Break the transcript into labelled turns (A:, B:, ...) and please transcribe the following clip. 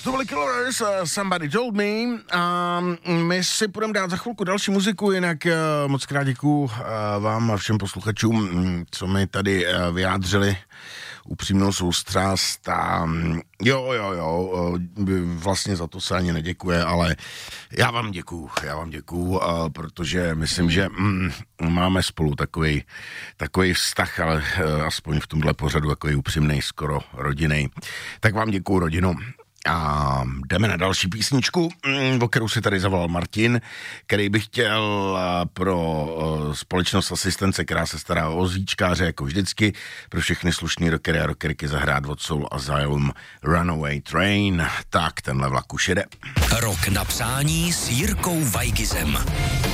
A: to byli Killers, Somebody Told Me a my si budeme dát za chvilku další muziku, jinak moc krát děkuju vám a všem posluchačům, co mi tady vyjádřili upřímnou soustrast a jo, vlastně za to se ani neděkuje, ale já vám děkuju, protože myslím, že máme spolu takový vztah, ale aspoň v tomhle pořadu takový upřímnej, skoro rodinný. Tak vám děkuju, rodino. A jdeme na další písničku, o kterou si tady zavolal Martin, který by chtěl pro společnost asistence, která se stará o ozíčkáře, jako vždycky, pro všechny slušný rockery a rockerky zahrát od Soul Asylum Runaway Train. Tak tenhle vlak už jede.
B: Rok na přání s Jirkou Weigizem.